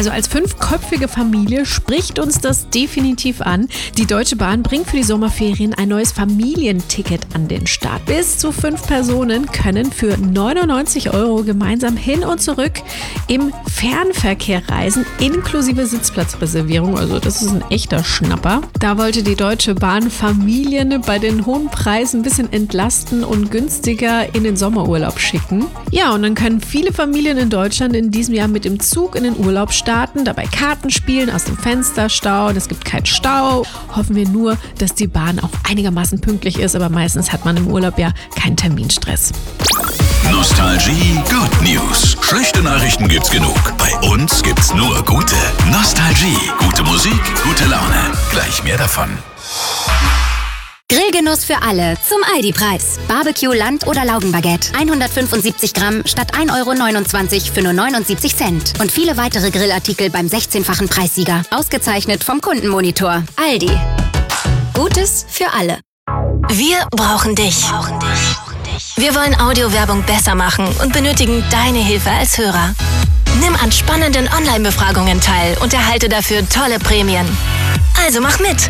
Also als 5-köpfige Familie spricht uns das definitiv an. Die Deutsche Bahn bringt für die Sommerferien ein neues Familienticket an den Start. Bis zu 5 Personen können für 99 € gemeinsam hin und zurück im Fernverkehr reisen, inklusive Sitzplatzreservierung. Also das ist ein echter Schnapper. Da wollte die Deutsche Bahn Familien bei den hohen Preisen ein bisschen entlasten und günstiger in den Sommerurlaub schicken. Ja, und dann können viele Familien in Deutschland in diesem Jahr mit dem Zug in den Urlaub starten, dabei Karten spielen, aus dem Fenster schauen. Es gibt keinen Stau. Hoffen wir nur, dass die Bahn auch einigermaßen pünktlich ist, aber meistens hat man im Urlaub ja keinen Terminstress. Nostalgie Good News. Schlechte Nachrichten gibt's genug. Bei uns gibt's nur gute. Nostalgie. Gute Musik, gute Laune. Gleich mehr davon. Grillgenuss für alle zum Aldi-Preis. Barbecue, Land- oder Laugenbaguette. 175 Gramm statt 1,29 € für nur 79 Cent. Und viele weitere Grillartikel beim 16-fachen Preissieger. Ausgezeichnet vom Kundenmonitor. Aldi. Gutes für alle. Wir brauchen dich. Wir wollen Audiowerbung besser machen und benötigen deine Hilfe als Hörer. Nimm an spannenden Online-Befragungen teil und erhalte dafür tolle Prämien. Also mach mit